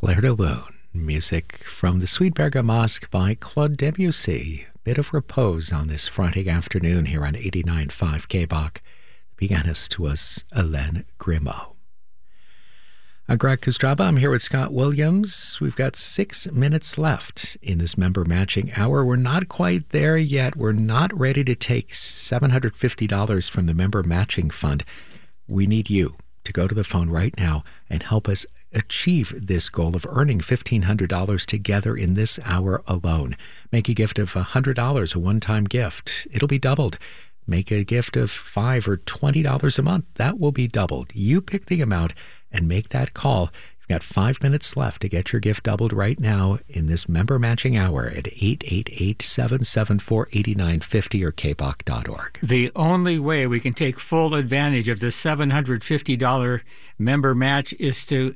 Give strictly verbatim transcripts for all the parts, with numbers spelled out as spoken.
Clair de Lune, music from the Suite Bergamasque by Claude Debussy. Bit of repose on this Friday afternoon here on eighty-nine point five K B O C. The pianist was Hélène Grimaud. I'm Greg Kostraba. I'm here with Scott Williams. We've got six minutes left in this member matching hour. We're not quite there yet. We're not ready to take seven hundred fifty dollars from the member matching fund. We need you to go to the phone right now and help us achieve this goal of earning fifteen hundred dollars together in this hour alone. Make a gift of one hundred dollars, a one-time gift. It'll be doubled. Make a gift of five dollars or twenty dollars a month. That will be doubled. You pick the amount and make that call. You've got five minutes left to get your gift doubled right now in this member matching hour at eight eight eight, seven seven four, eight nine five zero or k b o c dot org. The only way we can take full advantage of this seven hundred fifty dollars member match is to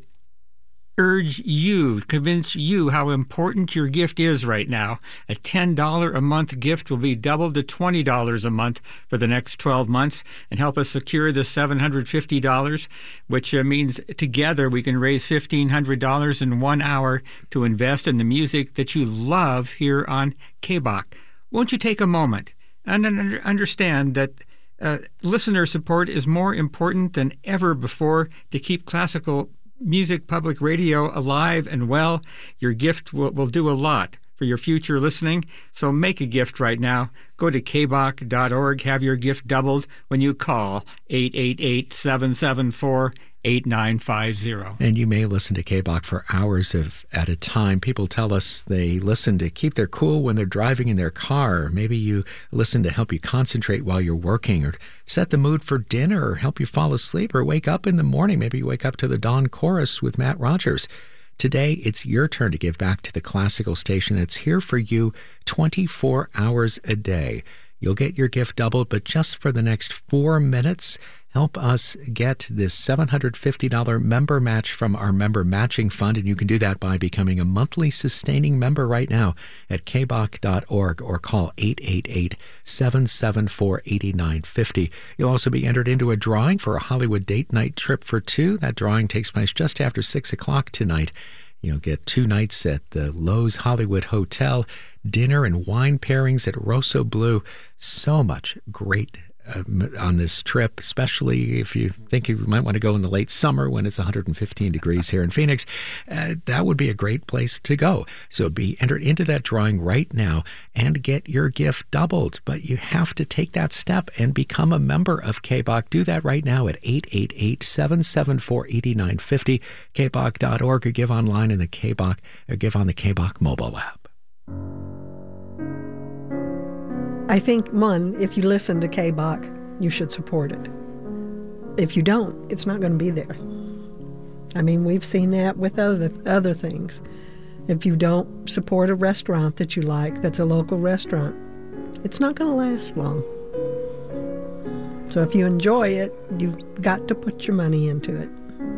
urge you, convince you how important your gift is right now. A ten dollars a month gift will be doubled to twenty dollars a month for the next twelve months and help us secure the seven hundred fifty dollars, which uh, means together we can raise fifteen hundred dollars in one hour to invest in the music that you love here on K B O C. Won't you take a moment and understand that uh, listener support is more important than ever before to keep classical music public radio alive and well. Your gift will, will do a lot for your future listening, so make a gift right now. Go to k b o c dot org, have your gift doubled when you call eight eight eight, seven seven four, eight nine five zero. And you may listen to K B O C for hours of, at a time. People tell us they listen to keep their cool when they're driving in their car. Maybe you listen to help you concentrate while you're working, or set the mood for dinner, or help you fall asleep, or wake up in the morning. Maybe you wake up to the Dawn Chorus with Matt Rogers. Today, it's your turn to give back to the classical station that's here for you twenty-four hours a day. You'll get your gift doubled, but just for the next four minutes, help us get this seven hundred fifty dollars member match from our member matching fund. And you can do that by becoming a monthly sustaining member right now at k b o c dot org or call eight eight eight, seven seven four, eight nine five zero. You'll also be entered into a drawing for a Hollywood date night trip for two. That drawing takes place just after six o'clock tonight. You'll get two nights at the Loews Hollywood Hotel, dinner and wine pairings at Rosso Blue. So much great uh, on this trip, especially if you think you might want to go in the late summer when it's one hundred fifteen degrees here in Phoenix. Uh, that would be a great place to go. So be entered into that drawing right now and get your gift doubled. But you have to take that step and become a member of K B O C. Do that right now at eight eight eight, seven seven four, eight nine five zero, k b o c dot org, or give online in the K B O C, or give on the K B O C mobile app. I think, one, if you listen to K B O C, you should support it. If you don't, it's not going to be there. I mean, we've seen that with other other things. If you don't support a restaurant that you like, that's a local restaurant, it's not going to last long. So if you enjoy it, you've got to put your money into it.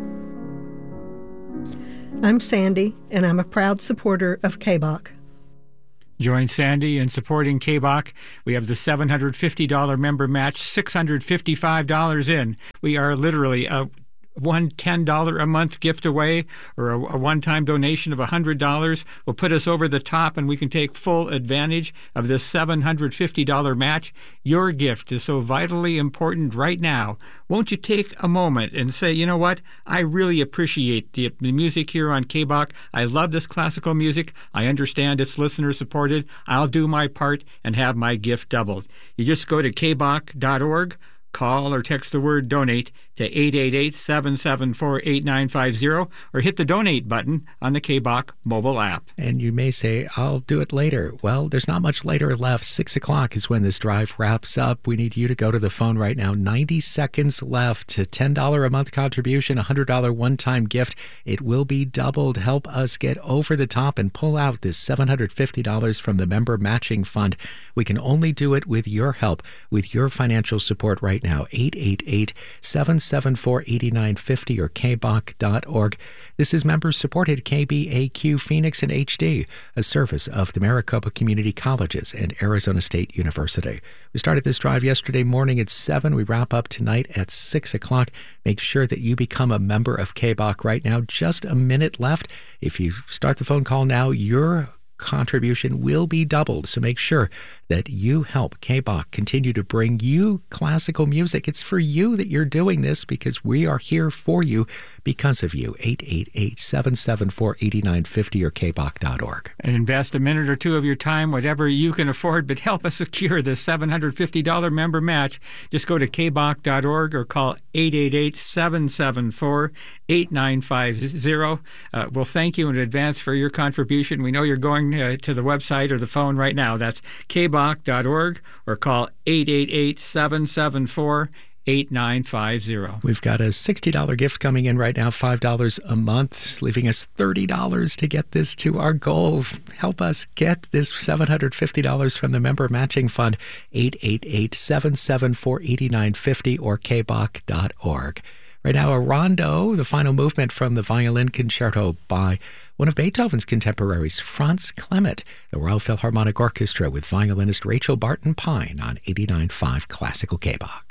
I'm Sandy, and I'm a proud supporter of K B O C. Join Sandy in supporting K B O C. We have the seven hundred fifty dollars member match, six hundred fifty-five dollars in. We are literally a one ten dollars a month gift away, or a, a one-time donation of one hundred dollars will put us over the top, and we can take full advantage of this seven hundred fifty dollars match. Your gift is so vitally important right now. Won't you take a moment and say, you know what, I really appreciate the, the music here on K B O C. I love this classical music. I understand it's listener-supported. I'll do my part and have my gift doubled. You just go to k b o c dot org, call or text the word donate to eight eight eight, seven seven four, eight nine five zero, or hit the donate button on the K B O C mobile app. And you may say, I'll do it later. Well, there's not much later left. Six o'clock is when this drive wraps up. We need you to go to the phone right now. ninety seconds left to ten dollars a month contribution, one hundred dollars one-time gift. It will be doubled. Help us get over the top and pull out this seven hundred fifty dollars from the member matching fund. We can only do it with your help, with your financial support right now. eight eight eight, seven seven four, eight nine five zero or k b o c dot org. This is member-supported K B A Q Phoenix in H D, a service of the Maricopa Community Colleges and Arizona State University. We started this drive yesterday morning at seven. We wrap up tonight at six o'clock. Make sure that you become a member of K B O C right now. Just a minute left. If you start the phone call now, your contribution will be doubled. So make sure that you help K B O C continue to bring you classical music. It's for you that you're doing this, because we are here for you because of you. eight eight eight, seven seven four, eight nine five zero or k b o c dot org. And invest a minute or two of your time, whatever you can afford, but help us secure the seven hundred fifty dollars member match. Just go to k b o c dot org or call eight eight eight, seven seven four, eight nine five zero. Uh, we'll thank you in advance for your contribution. We know you're going uh, to the website or the phone right now. That's k b o c dot org or call eight eight eight, seven seven four, eight nine five zero. We've got a sixty dollars gift coming in right now, five dollars a month, leaving us thirty dollars to get this to our goal. Help us get this seven hundred fifty dollars from the Member Matching Fund, eight eight eight, seven seven four, eight nine five zero or k b o c dot org. Right now, a rondo, the final movement from the Violin Concerto by one of Beethoven's contemporaries, Franz Clement, the Royal Philharmonic Orchestra with violinist Rachel Barton Pine on eighty-nine point five Classical K B O C.